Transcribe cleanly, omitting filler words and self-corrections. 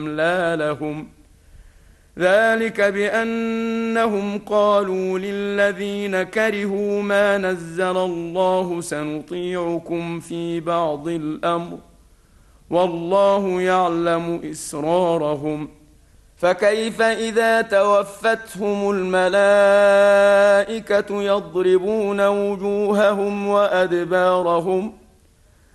أملى لهم ذلك بأنهم قالوا للذين كرهوا ما نزل الله سنطيعكم في بعض الأمر والله يعلم إسرارهم فكيف إذا توفتهم الملائكة يضربون وجوههم وأدبارهم